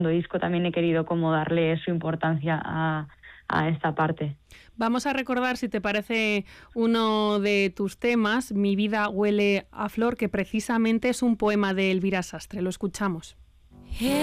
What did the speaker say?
disco también he querido como darle su importancia a esta parte. Vamos a recordar, si te parece, uno de tus temas, Mi vida huele a flor, que precisamente es un poema de Elvira Sastre. Lo escuchamos.